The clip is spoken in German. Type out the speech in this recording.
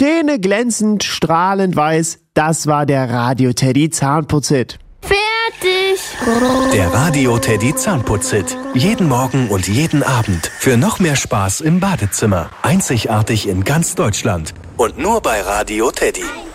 Zähne glänzend, strahlend weiß. Das war der Radio Teddy Zahnputzhit. Fertig! Der Radio Teddy Zahnputzhit. Jeden Morgen und jeden Abend. Für noch mehr Spaß im Badezimmer. Einzigartig in ganz Deutschland. Und nur bei Radio Teddy.